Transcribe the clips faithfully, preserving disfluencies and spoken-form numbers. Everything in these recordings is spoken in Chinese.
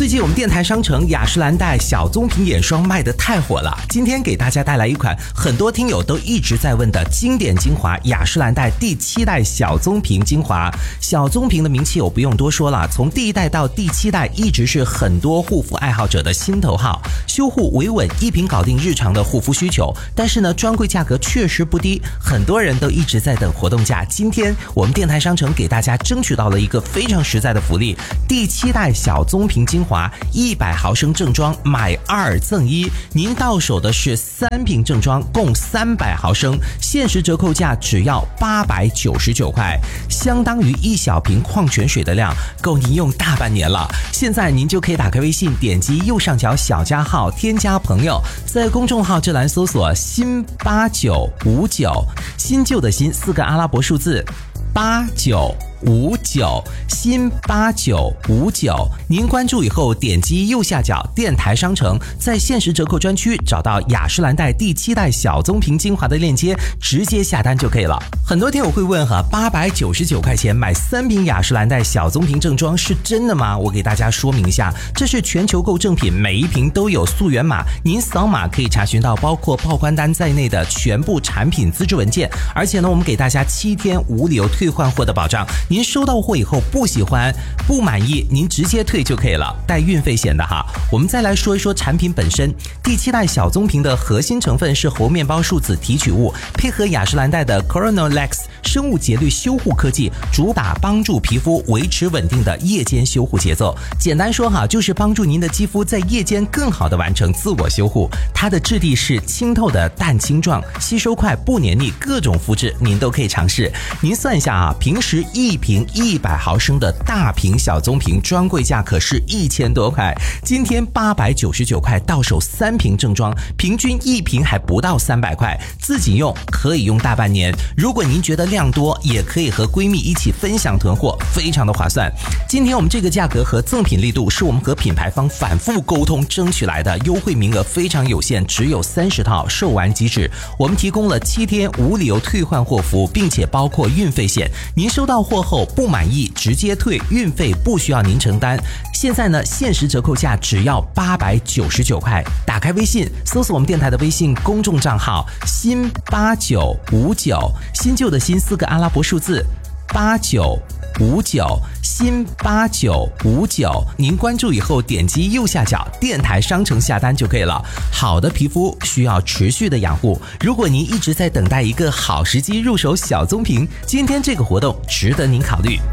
最近我们电台商城雅诗兰黛小棕瓶眼霜卖得太火了，今天给大家带来一款很多听友都一直在问的经典精华雅诗兰黛第七代小棕瓶精华。小棕瓶的名气我不用多说了，从第一代到第七代一直是很多护肤爱好者的心头好，修护维稳，一瓶搞定日常的护肤需求。但是呢，专柜价格确实不低，很多人都一直在等活动价。今天我们电台商城给大家争取到了一个非常实在的福利，第七代小棕瓶精华一百毫升正装买二赠一，您到手的是三瓶正装共三百毫升，限时折扣价只要八百九十九块，相当于一小瓶矿泉水的量，够您用大半年了。现在您就可以打开微信，点击右上角小加号添加朋友，在公众号这栏搜索新八九五九，新旧的新四个阿拉伯数字八九五九，新八九五九，您关注以后点击右下角电台商城，在限时折扣专区找到雅诗兰黛第七代小棕瓶精华的链接，直接下单就可以了。很多听友会问哈，八百九十九块钱买三瓶雅诗兰黛小棕瓶正装是真的吗？我给大家说明一下，这是全球购正品，每一瓶都有溯源码，您扫码可以查询到包括报关单在内的全部产品资质文件，而且呢，我们给大家七天无理由退换货的保障。您收到货以后不喜欢不满意，您直接退就可以了，带运费险的哈。我们再来说一说产品本身，第七代小棕瓶的核心成分是猴面包树脂提取物，配合雅诗兰黛的 Coronalex 生物节律修护科技，主打帮助皮肤维持稳定的夜间修护节奏。简单说哈，就是帮助您的肌肤在夜间更好的完成自我修护。它的质地是清透的蛋清状，吸收快，不黏腻，各种肤质您都可以尝试。您算一下啊，平时一瓶一百毫升的大瓶小棕瓶专柜价可是一千多块，今天八百九十九块到手三瓶正装，平均一瓶还不到三百块，自己用可以用大半年。如果您觉得量多，也可以和闺蜜一起分享囤货，非常的划算。今天我们这个价格和赠品力度是我们和品牌方反复沟通争取来的，优惠名额非常有限，只有三十套，售完即止。我们提供了七天无理由退换货服务，并且包括运费险，您收到货后不满意直接退，运费不需要您承担。现在呢，限时折扣价只要八百九十九块。打开微信，搜索我们电台的微信公众账号新八九五九，新旧的新四个阿拉伯数字八九五九，新八九五九，您关注以后点击右下角电台商城下单就可以了。好的皮肤需要持续的养护，如果您一直在等待一个好时机入手小棕瓶，今天这个活动值得您考虑。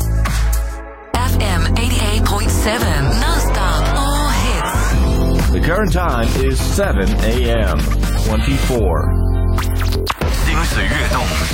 F M eighty-eight point seven non-stop all hits. The current time is seven a m twenty-four. 心思跃动。